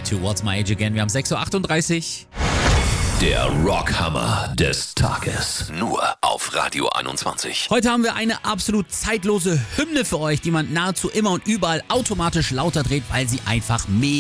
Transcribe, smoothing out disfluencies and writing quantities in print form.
Towards My Age Again. Wir haben 6.38 Uhr. Der Rockhammer des Tages. Nur auf Radio 21. Heute haben wir eine absolut zeitlose Hymne für euch, die man nahezu immer und überall automatisch lauter dreht, weil sie einfach mega